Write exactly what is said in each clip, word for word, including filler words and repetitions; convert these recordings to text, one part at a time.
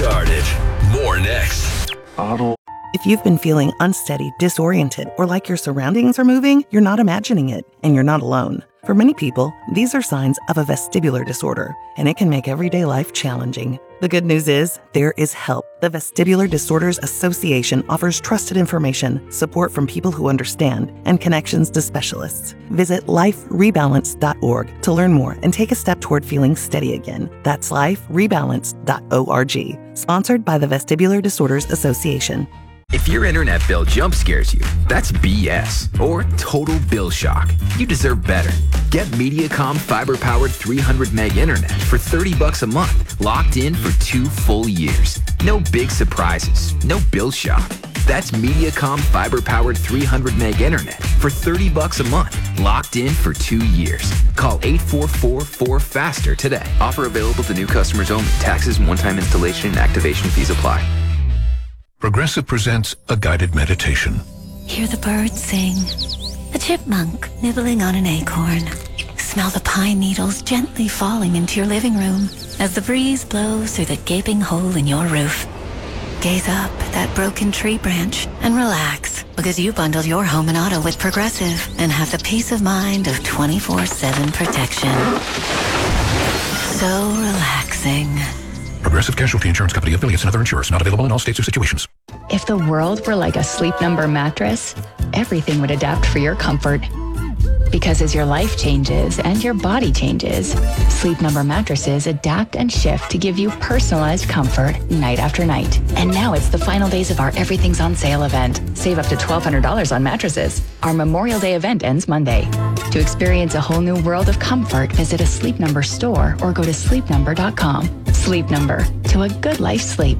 started. More next. Auto. If you've been feeling unsteady, disoriented, or like your surroundings are moving, you're not imagining it, and you're not alone. For many people, these are signs of a vestibular disorder, and it can make everyday life challenging. The good news is, there is help. The Vestibular Disorders Association offers trusted information, support from people who understand, and connections to specialists. Visit life rebalance dot org to learn more and take a step toward feeling steady again. That's life rebalance dot org. Sponsored by the Vestibular Disorders Association. If your internet bill jump scares you, that's B S or total bill shock. You deserve better. Get Mediacom fiber-powered three hundred meg internet for thirty bucks a month, locked in for two full years. No big surprises, no bill shock. That's Mediacom fiber-powered three hundred meg internet for thirty bucks a month, locked in for two years. Call eight four four four faster today. Offer available to new customers only. Taxes and one-time installation and activation fees apply. Progressive presents a guided meditation. Hear the birds sing. A chipmunk nibbling on an acorn. Smell the pine needles gently falling into your living room as the breeze blows through the gaping hole in your roof. Gaze up at that broken tree branch and relax, because you bundled your home and auto with Progressive and have the peace of mind of twenty-four seven protection. So relaxing. Progressive Casualty Insurance Company, affiliates, and other insurers. Not available in all states or situations. If the world were like a Sleep Number mattress, everything would adapt for your comfort. Because as your life changes and your body changes, Sleep Number mattresses adapt and shift to give you personalized comfort night after night. And now it's the final days of our Everything's on Sale event. Save up to twelve hundred dollars on mattresses. Our Memorial Day event ends Monday. To experience a whole new world of comfort, visit a Sleep Number store or go to sleep number dot com. Sleep Number, to a good life sleep.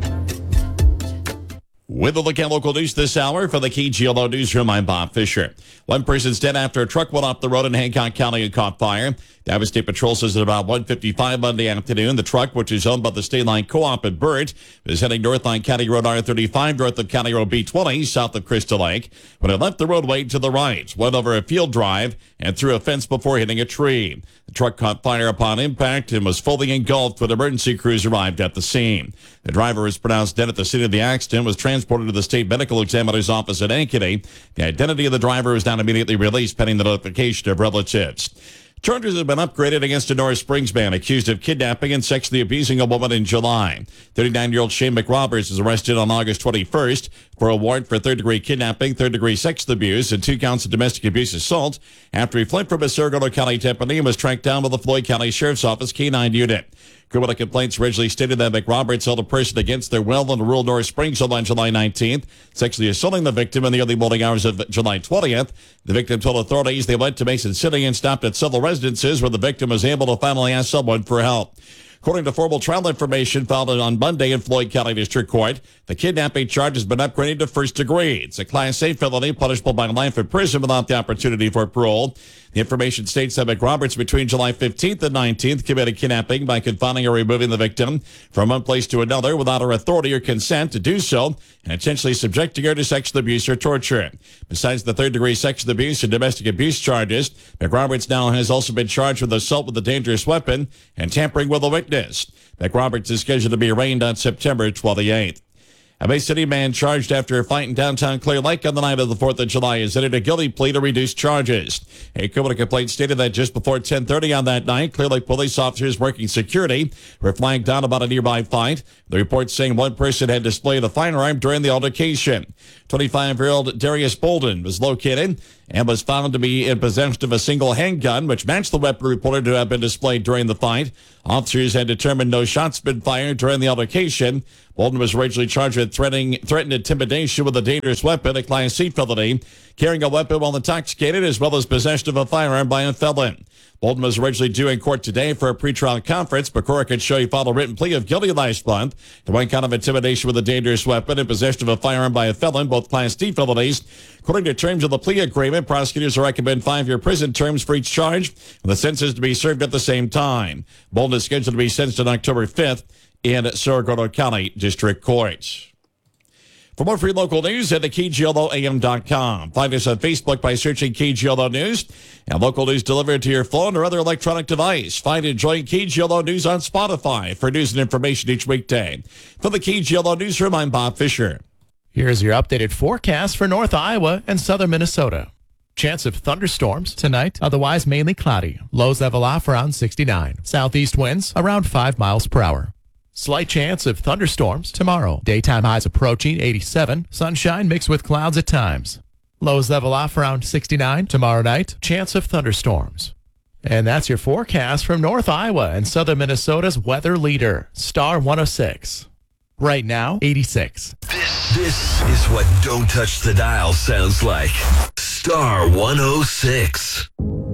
With a look at local news this hour for the K G L O Newsroom, I'm Bob Fisher. One person's dead after a truck went off the road in Hancock County and caught fire. Davie State Patrol says at about one fifty-five Monday afternoon, the truck, which is owned by the State Line Co-op in Burt, was heading north on County Road R thirty-five, north of County Road B twenty, south of Crystal Lake, when it left the roadway to the right, went over a field drive, and through a fence before hitting a tree. The truck caught fire upon impact and was fully engulfed when emergency crews arrived at the scene. The driver was pronounced dead at the scene of the accident, was transported to the state medical examiner's office at Ankeny. The identity of the driver was not immediately released pending the notification of relatives. Charges have been upgraded against a Norris Springs man accused of kidnapping and sexually abusing a woman in July. thirty-nine-year-old Shane McRoberts was arrested on August twenty-first for a warrant for third-degree kidnapping, third-degree sex abuse, and two counts of domestic abuse assault after he fled from a Saragona County deputy and was tracked down by the Floyd County Sheriff's Office K nine unit. Criminal complaints originally stated that McRoberts held a person against their will in rural Norris Springs on July nineteenth, sexually assaulting the victim in the early morning hours of July twentieth. The victim told authorities they went to Mason City and stopped at several residences where the victim was able to finally ask someone for help. According to formal trial information filed on Monday in Floyd County District Court, the kidnapping charge has been upgraded to first degree. It's a Class A felony punishable by life in prison without the opportunity for parole. The information states that McRoberts between July fifteenth and nineteenth committed kidnapping by confining or removing the victim from one place to another without her authority or consent to do so, and intentionally subjecting her to sexual abuse or torture. Besides the third-degree sexual abuse and domestic abuse charges, McRoberts now has also been charged with assault with a dangerous weapon and tampering with a witness. McRoberts is scheduled to be arraigned on September twenty-eighth. A Bay City man charged after a fight in downtown Clear Lake on the night of the fourth of July has entered a guilty plea to reduce charges. A criminal complaint stated that just before ten thirty on that night, Clear Lake police officers working security were flagged down about a nearby fight. The report saying one person had displayed a firearm during the altercation. twenty-five-year-old Darius Bolden was located and was found to be in possession of a single handgun, which matched the weapon reported to have been displayed during the fight. Officers had determined no shots had been fired during the altercation. Bolden was originally charged with threatening, threatened intimidation with a dangerous weapon, a Class C felony, carrying a weapon while intoxicated, as well as possession of a firearm by a felon. Bolden was originally due in court today for a pretrial conference, but court could show he filed a written plea of guilty last month to one count of intimidation with a dangerous weapon and possession of a firearm by a felon, both Class D felonies. According to terms of the plea agreement, prosecutors recommend five-year prison terms for each charge, and the sentences to be served at the same time. Bolden is scheduled to be sentenced on October fifth in Saragona County District Court. For more free local news, head to K G L O A M dot com. Find us on Facebook by searching K G L O News. And local news delivered to your phone or other electronic device. Find and join K G L O News on Spotify for news and information each weekday. For the K G L O Newsroom, I'm Bob Fisher. Here's your updated forecast for North Iowa and southern Minnesota. Chance of thunderstorms tonight, otherwise mainly cloudy. Lows level off around sixty-nine. Southeast winds around five miles per hour. Slight chance of thunderstorms tomorrow. Daytime highs approaching eighty-seven. Sunshine mixed with clouds at times. Lows level off around sixty-nine. Tomorrow night, chance of thunderstorms. And that's your forecast from North Iowa and southern Minnesota's weather leader, Star one oh six. Right now, eighty-six. This, this is what Don't Touch the Dial sounds like. Star one oh six.